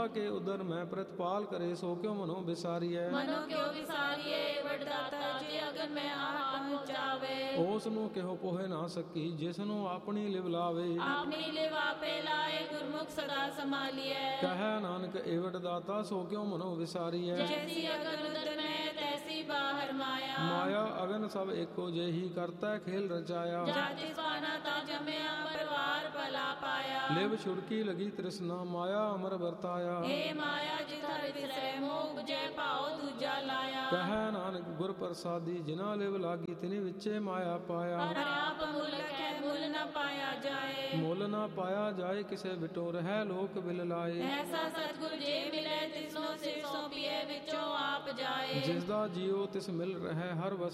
ਕੇ ਉਦਰ ਮੈਂ ਪ੍ਰਤਪਾਲ ਕਰੇ ਸੋ ਕਿਉ ਮਨੋ ਵਿਸਾਰੀਐ। ਮਨੋ ਕਿਉ ਵਿਸਾਰੀਏ ਵਡਦਾਤਾ ਜੇ ਅਗਨ ਮੈਂ ਆਪ ਪਹੁੰਚਾਵੇ। ਉਸ ਨੂੰ ਕਿਹੋ ਪੋਹੇ ਨਾ ਸਕੀ ਜਿਸ ਨੂੰ ਆਪਣੀ ਲਿਵ ਲਾਵੇ। ਆਪਣੀ ਲਿਵ ਆਪੇ ਲਾਏ ਗੁਰਮੁਖ ਸਦਾ ਸੰਭਾਲੀਐ। ਕਹੈ ਨਾਨਕ ਏ ਵਡਦਾਤਾ ਸੋ ਕਿਉ ਮਨੋ ਵਿਸਾਰੀਐ। ਜੈਸੀ ਅਗਨ ਉਦਰ ਮੈਂ ਤੈਸੀ ਬਾਹਰ ਮਾਇਆ। ਮਾਇਆ ਅਗਨ ਸਭ ਏਕੋ ਜਿਹੀ ਕਰਤਾ ਖੇਲ ਰਚਾਇਆ। ਜਾਤਿ ਸਵਾਨਾ ਤਾ ਜਮਿਆ ਪਰਵਾਰ ਭਲਾ ਪਾਇਆ। ਲਿਵ ਛੁੜਕੀ ਲਗੀ ਤ੍ਰਿਸ਼ਨਾ ਮਾਇਆ ਅਮਰ ਵਰਤਾਇਆ। ਏ ਮਾਇਆ ਜਿਤ ਹਰਿ ਵਿਸਰੈ ਮੋਹ ਉਪਜੈ ਭਾਉ ਦੂਜਾ ਲਾਇਆ। ਕਹੈ ਨਾਨਕ ਗੁਰ ਪ੍ਰਸਾਦੀ ਜਿਨਾ ਲਿਵ ਲਾਗੀ ਤਿਨੀ ਵਿੱਚੇ ਮਾਇਆ ਪਾਇਆ। ਆਪ ਮੁੱਲ ਕੈ ਮੁੱਲ ਨ ਪਾਇਆ ਜਾਏ। ਮੁੱਲ ਨਾ ਪਾਇਆ ਜਾਏ ਕਿਸੇ ਵਿਟੋ ਰਹਿ ਲੋਕ ਬਿਲ ਲਾਏ। ਐਸਾ ਸਤਿਗੁਰ ਜੇ ਮਿਲੈ ਤਿਸਨੋ ਸਿਰ ਸੌਂਪੀਐ ਵਿੱਚੋਂ ਆਪ ਜਾਏ। ਜਿਸ ਦਾ ਜੀਉ ਤਿਸ ਮਿਲ ਰਹਿ ਹਰ ਵਸ